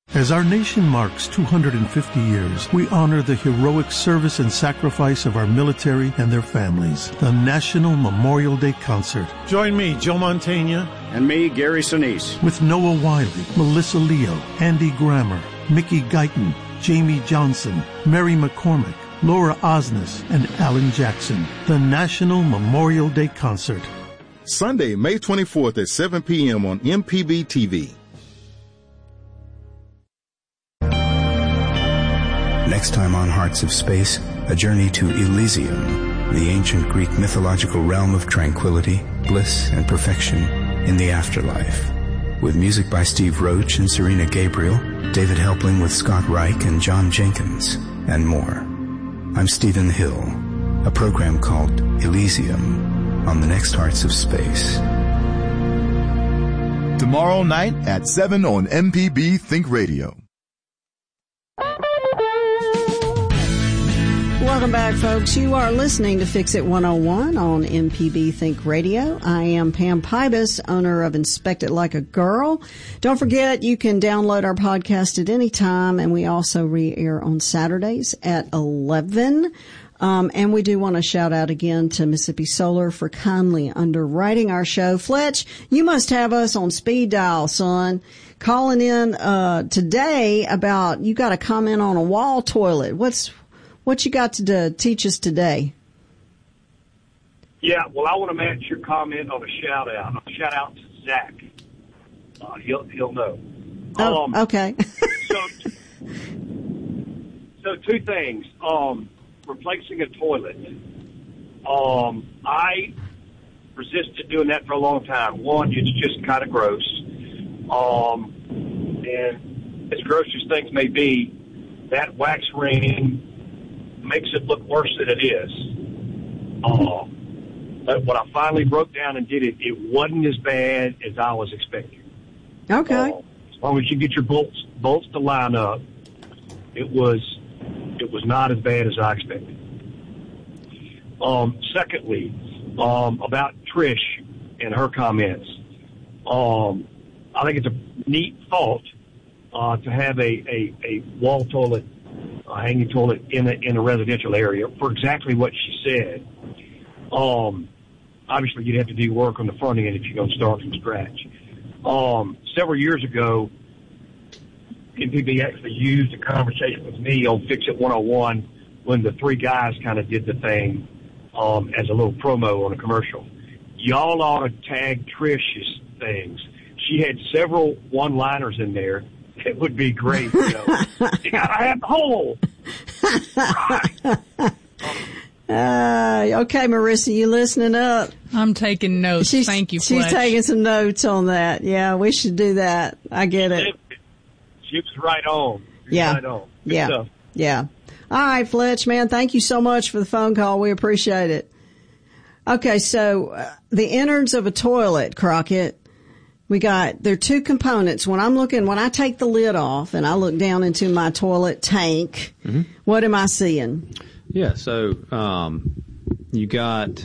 As our nation marks 250 years, we honor the heroic service and sacrifice of our military and their families. The National Memorial Day Concert. Join me, Joe Mantegna. And me, Gary Sinise. With Noah Wiley, Melissa Leo, Andy Grammer, Mickey Guyton, Jamie Johnson, Mary McCormick, Laura Osnes, and Alan Jackson. The National Memorial Day Concert. Sunday, May 24th at 7 p.m. on MPB TV. Next time on Hearts of Space, a journey to Elysium, the ancient Greek mythological realm of tranquility, bliss, and perfection in the afterlife. With music by Steve Roach and Serena Gabriel, David Helpling with Scott Reich and John Jenkins, and more. I'm Stephen Hill. A program called Elysium on the next Hearts of Space. Tomorrow night at 7 on MPB Think Radio. Welcome back, folks. You are listening to Fix It 101 on MPB Think Radio. I am Pam Pybus, owner of Inspect It Like a Girl. Don't forget, you can download our podcast at any time, and we also re-air on Saturdays at 11. And we do want to shout out again to Mississippi Solar for kindly underwriting our show. Fletch, you must have us on speed dial, son. Calling in today about, you got a comment on a wall toilet. What you got to teach us today? Yeah, well, I want to match your comment on a shout-out. A shout-out to Zach. He'll know. Oh, okay. So two things. Replacing a toilet. I resisted doing that for a long time. One, it's just kind of gross. And as gross as things may be, that wax ring makes it look worse than it is. But when I finally broke down and did it, it wasn't as bad as I was expecting. Okay. As long as you get your bolts to line up, it was not as bad as I expected. Secondly, about Trish and her comments, I think it's a neat thought to have a wall toilet, hanging toilet in a residential area for exactly what she said. Obviously, you'd have to do work on the front end if you're going to start from scratch. Several years ago, MPB actually used a conversation with me on Fix It 101 when the three guys kind of did the thing as a little promo on a commercial. Y'all ought to tag Trish's things. She had several one-liners in there. It would be great, you know. You gotta have the hole. Okay, Marissa, you listening up? I'm taking notes. Thank you, Fletch. She's taking some notes on that. Yeah, we should do that. I get it. She was right on. Yeah. Right on. Good yeah. stuff. Yeah. All right, Fletch, man, thank you so much for the phone call. We appreciate it. Okay, so the innards of a toilet, Crockett. There are two components. When I take the lid off and I look down into my toilet tank, what am I seeing? Yeah, so you got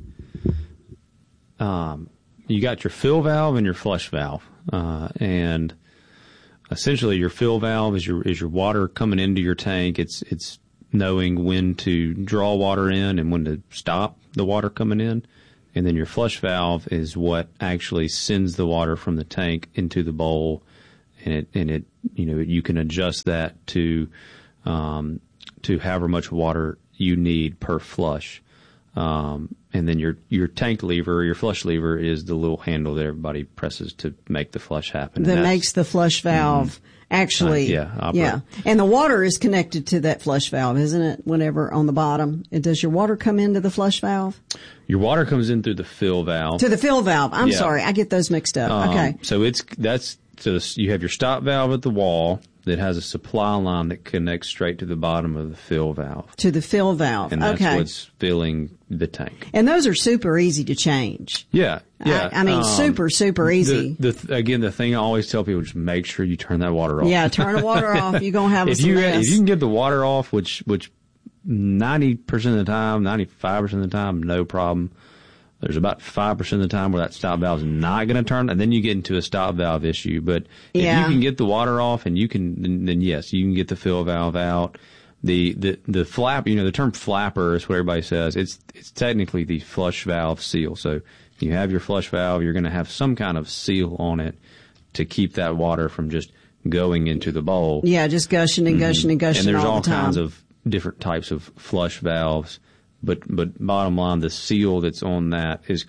your fill valve and your flush valve, and essentially your fill valve is your water coming into your tank. It's knowing when to draw water in and when to stop the water coming in. And then your flush valve is what actually sends the water from the tank into the bowl, and it you can adjust that to however much water you need per flush. And then your tank lever, your flush lever, is the little handle that everybody presses to make the flush happen. That makes the flush valve actually. operate. And the water is connected to that flush valve, isn't it? Whenever on the bottom, does your water come into the flush valve? Your water comes in through the fill valve. To the fill valve. I'm sorry, I get those mixed up. Okay. So you have your stop valve at the wall that has a supply line that connects straight to the bottom of the fill valve. To the fill valve. And that's what's filling the tank. And those are super easy to change. Yeah. I mean, super, super easy. Again, the thing I always tell people is make sure you turn that water off. Yeah, turn the water off. You're going to have a mess. If you can get the water off, which 90% of the time, 95% of the time, no problem. There's about 5% of the time where that stop valve is not going to turn, and then you get into a stop valve issue. But if you can get the water off, and you can, then yes, you can get the fill valve out. The flap, the term flapper is what everybody says. It's technically the flush valve seal. So you have your flush valve, you're going to have some kind of seal on it to keep that water from just going into the bowl. Yeah, just gushing and gushing and gushing. And there's all the time. kinds of different types of flush valves. But bottom line, the seal that's on that is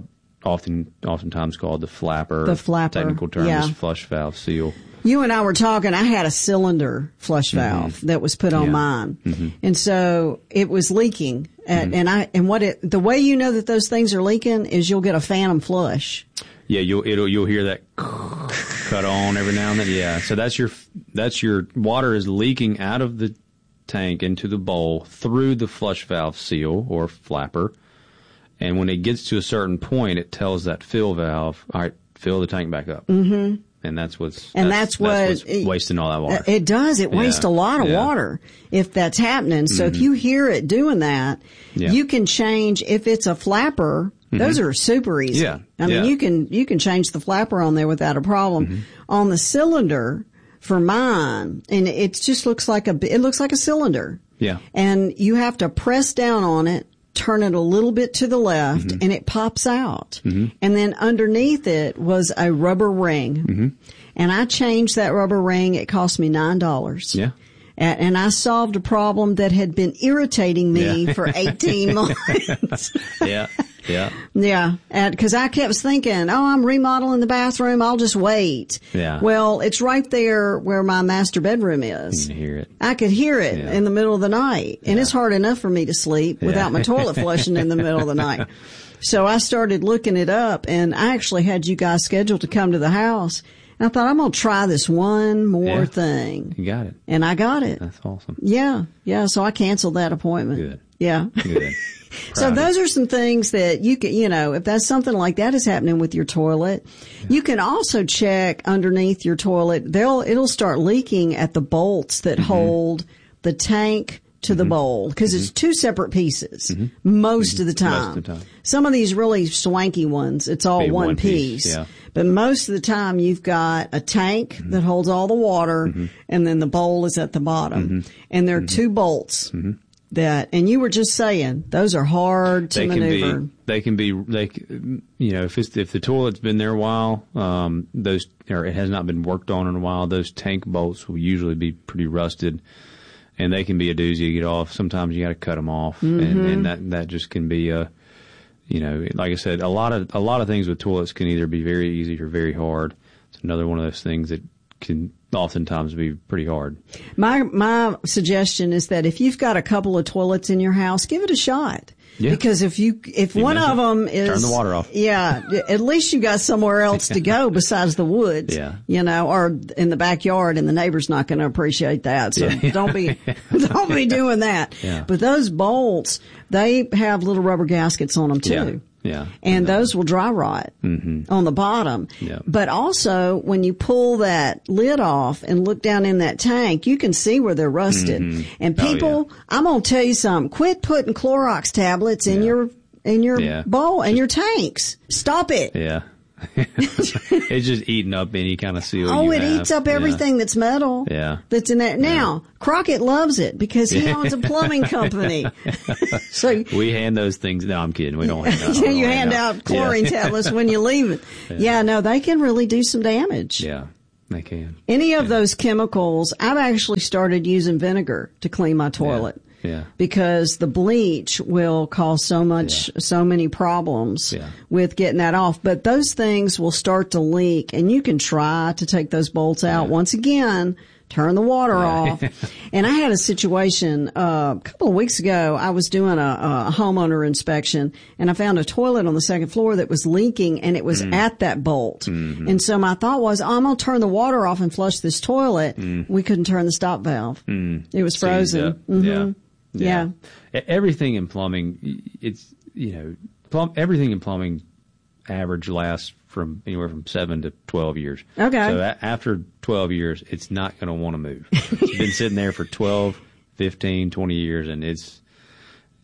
oftentimes called the flapper. The flapper. Technical term is flush valve seal. You and I were talking, I had a cylinder flush valve that was put on mine. Mm-hmm. And so it was leaking. The way you know that those things are leaking is you'll get a phantom flush. Yeah, you'll hear that cut on every now and then. Yeah. So that's your water is leaking out of the tank into the bowl through the flush valve seal or flapper, and when it gets to a certain point, it tells that fill valve, all right, fill the tank back up. Mm-hmm. And that's what's wasting all that water. It does. It wastes a lot of water if that's happening. So if you hear it doing that, you can change. If it's a flapper, those are super easy. Yeah. I mean, you can change the flapper on there without a problem. Mm-hmm. On the cylinder, for mine, and it just looks like a cylinder. Yeah. And you have to press down on it, turn it a little bit to the left, and it pops out. Mm-hmm. And then underneath it was a rubber ring. Mm-hmm. And I changed that rubber ring. It cost me $9. Yeah. And I solved a problem that had been irritating me for 18 months. Yeah. Yeah. Yeah. Because I kept thinking, I'm remodeling the bathroom. I'll just wait. Yeah. Well, it's right there where my master bedroom is. You can hear it. I could hear it in the middle of the night. And it's hard enough for me to sleep without my toilet flushing in the middle of the night. So I started looking it up, and I actually had you guys scheduled to come to the house. And I thought, I'm going to try this one more thing. You got it. And I got it. That's awesome. Yeah. Yeah. So I canceled that appointment. Good. Yeah. Good. So those are some things that you can, if that's something like that is happening with your toilet, you can also check underneath your toilet. It'll start leaking at the bolts that hold the tank to the bowl, because it's two separate pieces most of the time. Some of these really swanky ones, it's all one piece. Yeah. But most of the time you've got a tank that holds all the water, and then the bowl is at the bottom. And there are two bolts. And you were just saying, those are hard to maneuver. If the toilet's been there a while, it has not been worked on in a while, those tank bolts will usually be pretty rusted, and they can be a doozy to get off. Sometimes you got to cut them off, and that just can be like I said, a lot of things with toilets can either be very easy or very hard. It's another one of those things that can oftentimes be pretty hard. My suggestion is that if you've got a couple of toilets in your house, give it a shot. Yeah. Because if one of them is turn the water off. Yeah, at least you got somewhere else to go besides the woods. Yeah. Or in the backyard, and the neighbor's not going to appreciate that. So don't be doing that. Yeah. But those bolts, they have little rubber gaskets on them too. Yeah. And those will dry rot on the bottom. Yeah. But also, when you pull that lid off and look down in that tank, you can see where they're rusted. And people, I'm going to tell you something. Quit putting Clorox tablets in your bowl and your tanks. Stop it. Yeah. It's just eating up any kind of seal. It eats up everything that's metal. Yeah. That's in there. Now, Crockett loves it because he owns a plumbing company. So we hand those things. No, I'm kidding. We don't hand out. You hand out chlorine tablets when you leave it. No, they can really do some damage. Yeah, they can. Any of those chemicals, I've actually started using vinegar to clean my toilet. Yeah. Because the bleach will cause so many problems with getting that off. But those things will start to leak, and you can try to take those bolts out. Once again, turn the water off. And I had a situation a couple of weeks ago. I was doing a homeowner inspection, and I found a toilet on the second floor that was leaking, and it was at that bolt. And so my thought was, I'm going to turn the water off and flush this toilet. We couldn't turn the stop valve. It was frozen. Yeah. Everything in plumbing, everything in plumbing average lasts from anywhere from 7 to 12 years. Okay. So after 12 years, it's not going to want to move. It's been sitting there for 12, 15, 20 years, and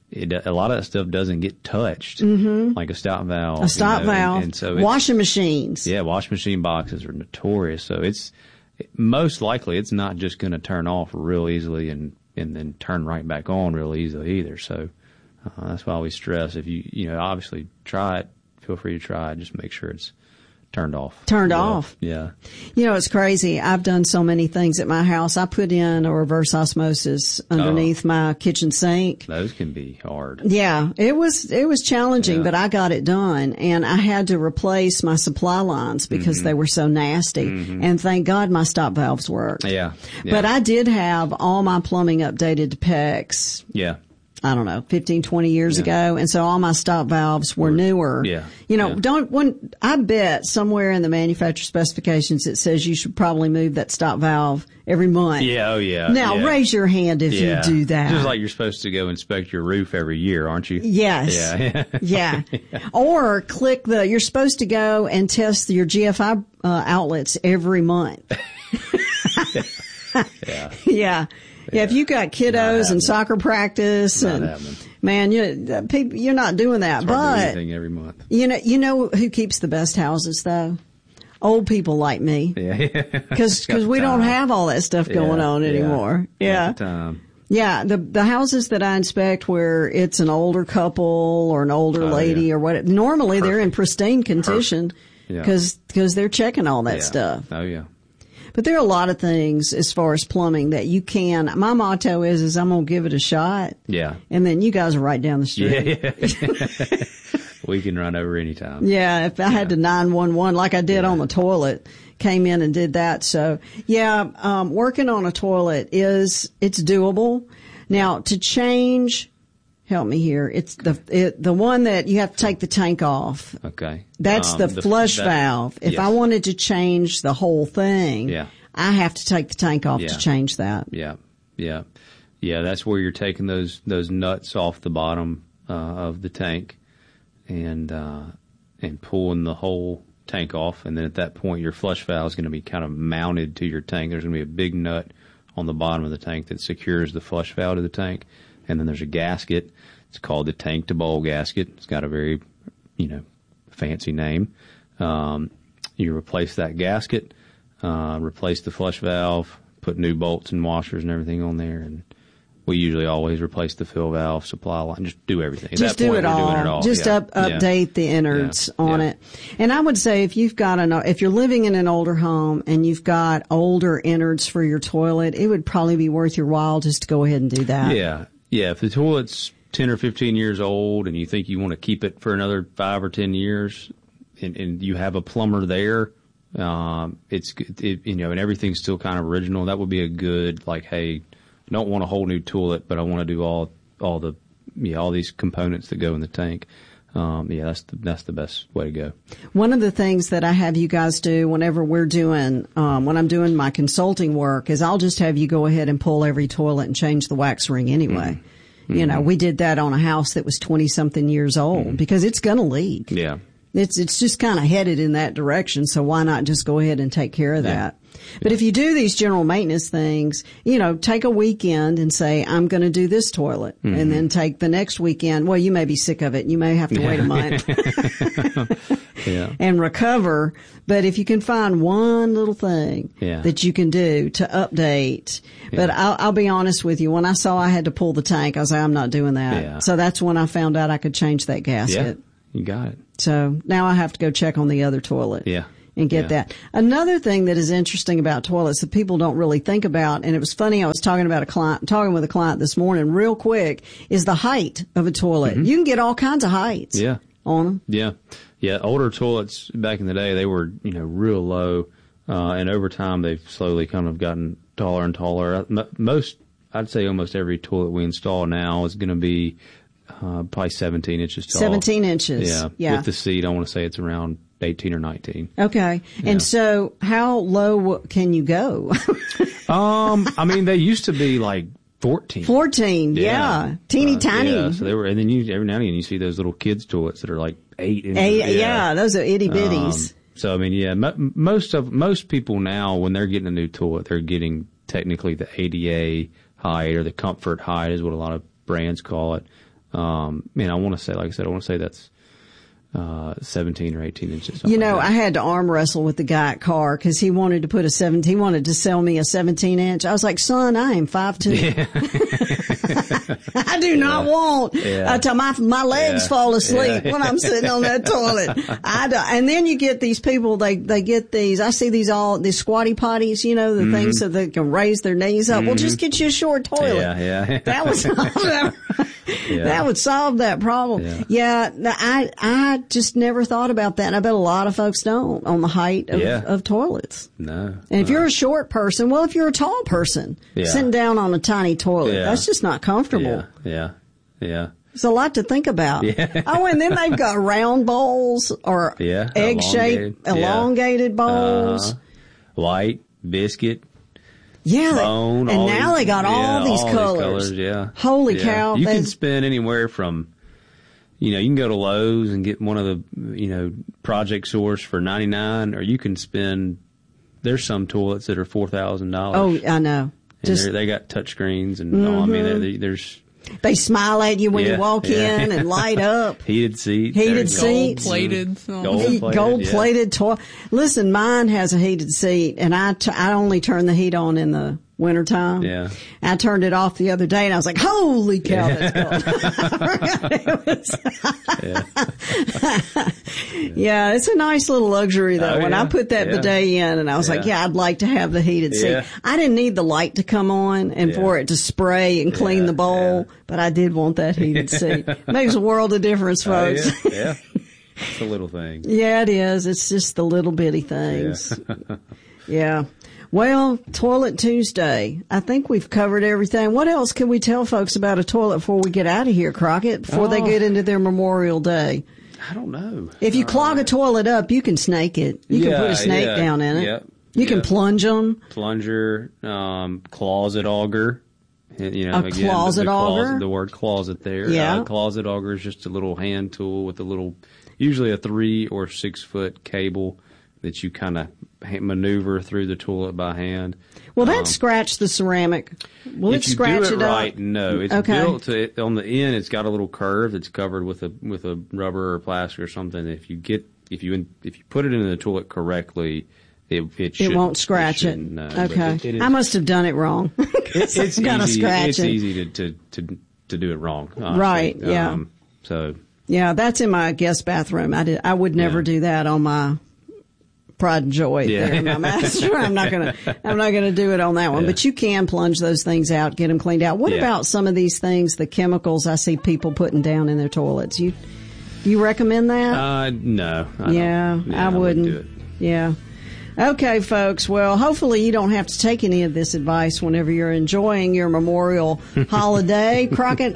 a lot of that stuff doesn't get touched, like a stop valve. A stop valve. And so washing machines. Yeah, washing machine boxes are notorious. So most likely it's not just going to turn off real easily and then turn right back on real easily either. So that's why we stress, if you obviously try it, feel free to try it. Just make sure it's turned off. Turned off. Yeah. It's crazy. I've done so many things at my house. I put in a reverse osmosis underneath my kitchen sink. Those can be hard. Yeah. It was challenging, but I got it done. And I had to replace my supply lines because they were so nasty. And thank God my stop valves worked. Yeah. But I did have all my plumbing updated to PEX. Yeah. I don't know, 15, 20 years ago. And so all my stop valves were newer. Yeah. I bet somewhere in the manufacturer specifications it says you should probably move that stop valve every month. Yeah, oh yeah. Now raise your hand if you do that. Just like you're supposed to go inspect your roof every year, aren't you? Yes. Yeah. Yeah. Or you're supposed to go and test your GFI outlets every month. Yeah. Yeah. Yeah, if you got kiddos and soccer practice, man, you're not doing that. It's hard to do anything every month. You know who keeps the best houses though? Old people like me. Yeah, because we don't have all that stuff going on anymore. Yeah. Yeah, the houses that I inspect where it's an older couple or an older lady or what, normally they're in pristine condition because they're checking all that stuff. Oh yeah. But there are a lot of things as far as plumbing that you can. My motto is I'm going to give it a shot. Yeah. And then you guys are right down the street. Yeah. We can run over anytime. Yeah. If I had to 911 like I did on the toilet, came in and did that. So working on a toilet it's doable. Now to change, help me here. It's the one that you have to take the tank off. Okay. That's the flush valve. If I wanted to change the whole thing, I have to take the tank off to change that. Yeah. Yeah. Yeah. That's where you're taking those nuts off the bottom of the tank and pulling the whole tank off. And then at that point, your flush valve is going to be kind of mounted to your tank. There's going to be a big nut on the bottom of the tank that secures the flush valve to the tank. And then there's a gasket. It's called the tank to bowl gasket. It's got a very, fancy name. You replace that gasket, replace the flush valve, put new bolts and washers and everything on there. And we usually always replace the fill valve, supply line, just do everything. At just that point, do it all. Doing it all. Just update the innards on it. And I would say if you're living in an older home and you've got older innards for your toilet, it would probably be worth your while just to go ahead and do that. Yeah. Yeah. If the toilet's 10 or 15 years old and you think you want to keep it for another 5 or 10 years and you have a plumber there, and everything's still kind of original, that would be a good, hey, I don't want a whole new toilet, but I want to do all these components that go in the tank. That's the best way to go. One of the things that I have you guys do whenever we're doing, when I'm doing my consulting work is I'll just have you go ahead and pull every toilet and change the wax ring anyway. Mm-hmm. We did that on a house that was 20 something years old because it's going to leak. Yeah. It's just kind of headed in that direction. So why not just go ahead and take care of that? But if you do these general maintenance things, take a weekend and say, I'm going to do this toilet and then take the next weekend. Well, you may be sick of it. You may have to wait a month and recover. But if you can find one little thing that you can do to update, but I'll be honest with you. When I saw I had to pull the tank, I was like, I'm not doing that. Yeah. So that's when I found out I could change that gasket. Yeah, you got it. So now I have to go check on the other toilet. Yeah. And get that. Another thing that is interesting about toilets that people don't really think about, and it was funny, I was talking with a client this morning real quick, is the height of a toilet. Mm-hmm. You can get all kinds of heights on them. Yeah. Yeah. Older toilets back in the day, they were, real low. And over time, they've slowly kind of gotten taller and taller. I'd say almost every toilet we install now is going to be, probably 17 inches tall. 17 inches. Yeah. With the seat, I want to say it's around 18 or 19. Okay. Yeah. And so how low can you go? They used to be 14. 14, yeah. Teeny tiny. Yeah, so they were, and then every now and again you see those little kids toilets that are 8 inches. Those are itty bitties. Most people now, when they're getting a new toilet, they're getting technically the ADA height or the comfort height is what a lot of brands call it. And I want to say, like I said, that's 17 or 18 inches. You know, like I had to arm wrestle with the guy at Carr because he wanted to put a 17. He wanted to sell me a 17-inch. I was like, son, I am 5'2". Yeah. I do not want till my legs fall asleep when I'm sitting on that toilet. And then you get these people, they get these, I see these squatty potties, you know, the things so they can raise their knees up. Well, just get you a short toilet. Yeah. That was that would solve that problem. Yeah, I just never thought about that. And I bet a lot of folks don't on the height of toilets. No. And if you're a short person, well, if you're a tall person, sitting down on a tiny toilet, that's just not comfortable. Yeah. There's a lot to think about. Yeah. Oh, and then they've got round bowls or egg-shaped, elongated bowls. White, biscuit. Yeah, bone, and now they got all these colors. Holy cow. You can spend anywhere from, you know, you can go to Lowe's and get one of the, you know, Project Source for $99, or you can spend, there's some toilets that are $4,000. Oh, I know. And they got touch screens and I mean, there's. They smile at you when you walk in and light up. Heated seats. Gold-plated toilet. Listen, mine has a heated seat, and I only turn the heat on in the wintertime. Yeah. I turned it off the other day, and I was like, holy cow, that's cold. Yeah, it's a nice little luxury, though. When I put that bidet in, and I was like, I'd like to have the heated seat. I didn't need the light to come on and for it to spray and clean the bowl, but I did want that heated seat. Makes a world of difference, folks. It's a little thing. Yeah, it is. It's just the little bitty things. Yeah. Well, Toilet Tuesday. I think we've covered everything. What else can we tell folks about a toilet before we get out of here, Crockett, before they get into their Memorial Day? I don't know. If you clog a toilet up, you can snake it. You can put a snake down in it. Yep. You can plunge them. Plunger, closet auger. You know, a again, closet auger? The word closet there. Yeah. Closet auger is just a little hand tool with usually a 3 or 6 foot cable that you kind of maneuver through the toilet by hand. Will that scratch the ceramic? Will it scratch it up? If you do it right, no. It's built to, on the end, it's got a little curve that's covered with a rubber or plastic or something. If you put it into the toilet correctly, it won't scratch it. No, okay. I must have done it wrong. It's easy to do it wrong. Honestly. Right. Yeah. Yeah, that's in my guest bathroom. I would never do that on my Pride and Joy there, my master. I'm not gonna do it on that one. But you can plunge those things out, get them cleaned out. What about some of these things, the chemicals I see people putting down in their toilets? Do you recommend that? No. I wouldn't do it. Yeah. Okay, folks. Well, hopefully you don't have to take any of this advice whenever you're enjoying your Memorial holiday. Crockett,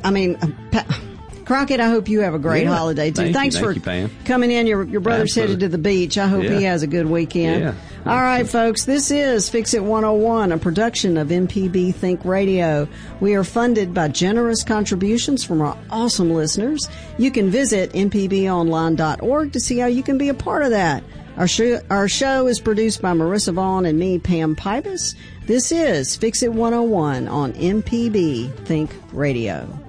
I hope you have a great holiday, too. Thanks for coming in. Your brother's headed to the beach. I hope he has a good weekend. Yeah. All right, folks. This is Fix It 101, a production of MPB Think Radio. We are funded by generous contributions from our awesome listeners. You can visit mpbonline.org to see how you can be a part of that. Our show is produced by Marissa Vaughn and me, Pam Pybus. This is Fix It 101 on MPB Think Radio.